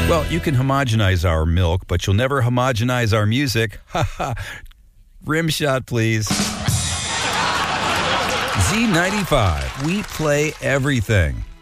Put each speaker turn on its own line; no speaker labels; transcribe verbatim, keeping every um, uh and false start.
Well, you can homogenize our milk, but you'll never homogenize our music. Ha ha. Rim shot, please. Z ninety-five. We play everything.